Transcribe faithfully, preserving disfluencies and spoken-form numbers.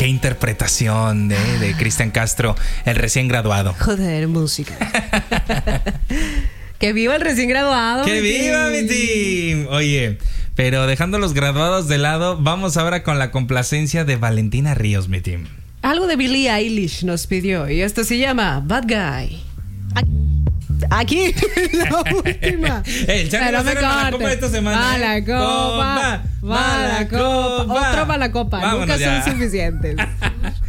qué interpretación de, de Cristian Castro, el recién graduado. Joder, música. ¡Que viva el recién graduado! ¡Que mi viva team! mi team! Oye, pero dejando los graduados de lado, vamos ahora con la complacencia de Valentina Ríos, mi team. Algo de Billie Eilish nos pidió y esto se llama Bad Guy. Aquí, la última. El Charlie va a ser mala copa de esta semana. Mala copa, mala copa. Otro mala copa. Vámonos Nunca ya. son suficientes.